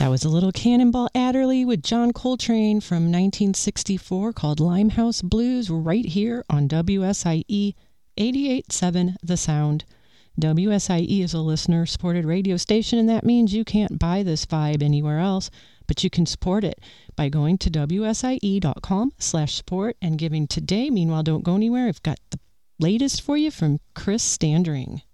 That was a little Cannonball Adderley with John Coltrane from 1964 called Limehouse Blues right here on WSIE 88.7 The Sound. WSIE is a listener-supported radio station, and that means you can't buy this vibe anywhere else, but you can support it by going to wsie.com/support and giving today. Meanwhile, don't go anywhere. I've got the latest for you from Chris Standring.